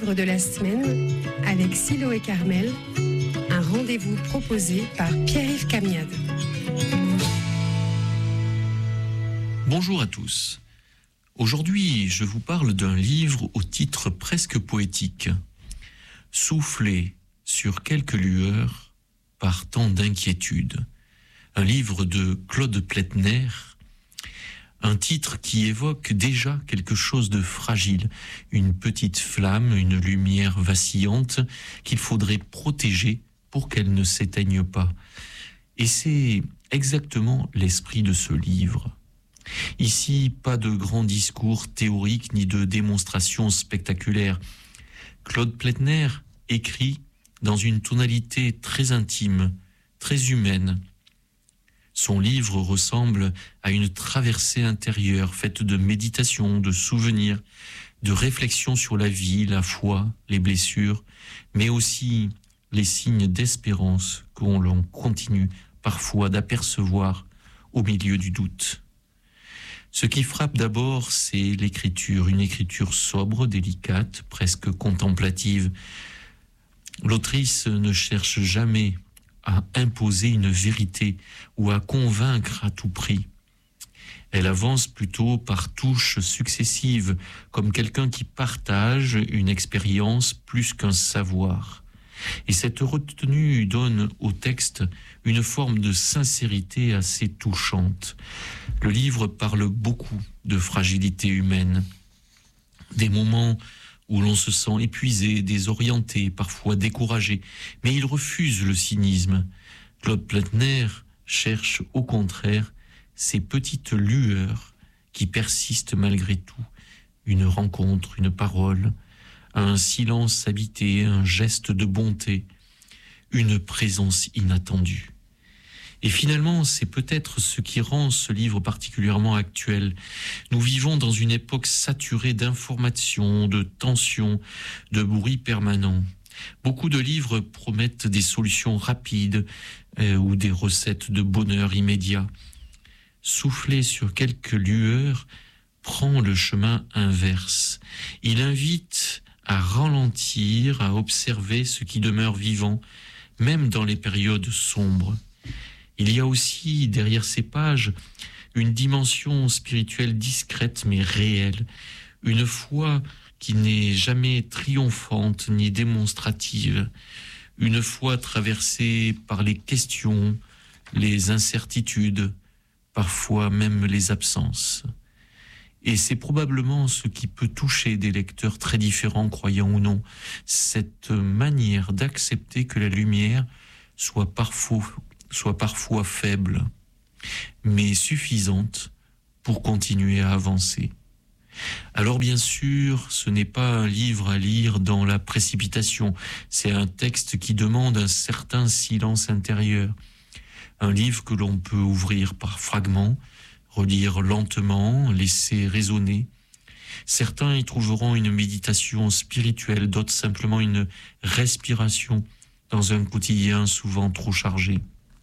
livre de la semaine avec Siloé Carmel, un rendez-vous proposé par Pierre-Yves Camiade. Bonjour à tous. Aujourd'hui, je vous parle d'un livre au titre presque poétique. Souffler sur quelques lueurs par tant d'inquiétude. Un livre de Claude Pletner, un titre qui évoque déjà quelque chose de fragile, une petite flamme, une lumière vacillante qu'il faudrait protéger pour qu'elle ne s'éteigne pas. Et c'est exactement l'esprit de ce livre. Ici, pas de grands discours théoriques ni de démonstrations spectaculaires. Claude Pletner écrit dans une tonalité très intime, très humaine. Son livre ressemble à une traversée intérieure faite de méditation, de souvenirs, de réflexions sur la vie, la foi, les blessures, mais aussi les signes d'espérance l'on continue parfois d'apercevoir au milieu du doute. Ce qui frappe d'abord, c'est l'écriture, une écriture sobre, délicate, presque contemplative. L'autrice ne cherche jamais à imposer une vérité ou à convaincre à tout prix. Elle avance plutôt par touches successives, comme quelqu'un qui partage une expérience plus qu'un savoir. Et cette retenue donne au texte une forme de sincérité assez touchante. Le livre parle beaucoup de fragilité humaine, des moments où l'on se sent épuisé, désorienté, parfois découragé, mais il refuse le cynisme. Claude Pletner cherche au contraire ces petites lueurs qui persistent malgré tout. Une rencontre, une parole, un silence habité, un geste de bonté, une présence inattendue. Et finalement, c'est peut-être ce qui rend ce livre particulièrement actuel. Nous vivons dans une époque saturée d'informations, de tensions, de bruit permanent. Beaucoup de livres promettent des solutions rapides ou des recettes de bonheur immédiat. Souffler sur quelques lueurs prend le chemin inverse. Il invite à ralentir, à observer ce qui demeure vivant, même dans les périodes sombres. Il y a aussi, derrière ces pages, une dimension spirituelle discrète mais réelle, une foi qui n'est jamais triomphante ni démonstrative, une foi traversée par les questions, les incertitudes, parfois même les absences. Et c'est probablement ce qui peut toucher des lecteurs très différents, croyants ou non, cette manière d'accepter que la lumière soit parfois faible, mais suffisante pour continuer à avancer. Alors bien sûr, ce n'est pas un livre à lire dans la précipitation, c'est un texte qui demande un certain silence intérieur, un livre que l'on peut ouvrir par fragments, relire lentement, laisser résonner. Certains y trouveront une méditation spirituelle, d'autres simplement une respiration dans un quotidien souvent trop chargé.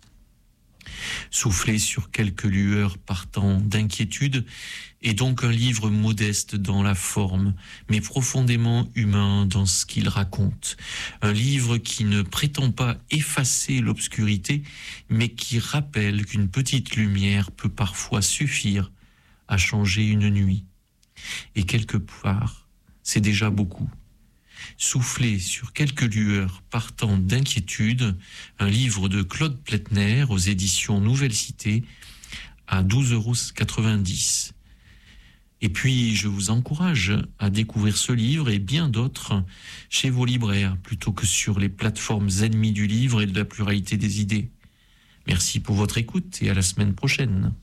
Souffler sur quelques lueurs partant d'inquiétude est donc un livre modeste dans la forme, mais profondément humain dans ce qu'il raconte. Un livre qui ne prétend pas effacer l'obscurité, mais qui rappelle qu'une petite lumière peut parfois suffire à changer une nuit. Et quelque part, c'est déjà beaucoup. Souffler sur quelques lueurs partant d'inquiétude, un livre de Claude Pletner aux éditions Nouvelle Cité à 12,90 €. Et puis, je vous encourage à découvrir ce livre et bien d'autres chez vos libraires, plutôt que sur les plateformes ennemies du livre et de la pluralité des idées. Merci pour votre écoute et à la semaine prochaine.